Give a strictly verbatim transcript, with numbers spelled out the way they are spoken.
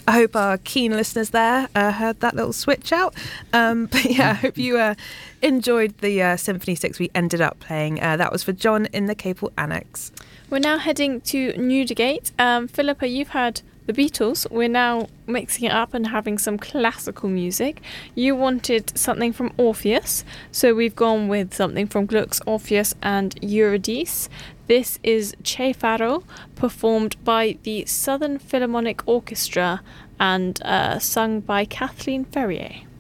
I hope our keen listeners there uh, heard that little switch out. Um, but yeah, I hope you uh, enjoyed the uh, Symphony six we ended up playing. Uh, that was for John in the Capel Annex. We're now heading to Newdigate. Um, Philippa, you've had the Beatles. We're now mixing it up and having some classical music. You wanted something from Orpheus, so we've gone with something from Gluck's Orpheus and Eurydice. This is Che Faro, performed by the Southern Philharmonic Orchestra and uh, sung by Kathleen Ferrier.